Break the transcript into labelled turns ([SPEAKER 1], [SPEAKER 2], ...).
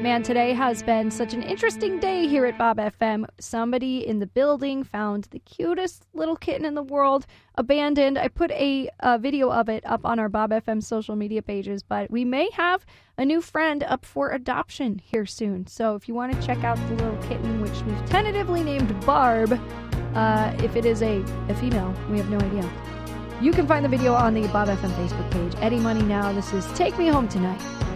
[SPEAKER 1] Man, today has been such an interesting day here at Bob FM. Somebody in the building found the cutest little kitten in the world, abandoned. I put a video of it up on our Bob FM social media pages, but we may have a new friend up for adoption here soon. So if you want to check out the little kitten, which we've tentatively named Barb, if it is a female, we have no idea. You can find the video on the Bob FM Facebook page. Eddie Money Now. This is Take Me Home Tonight.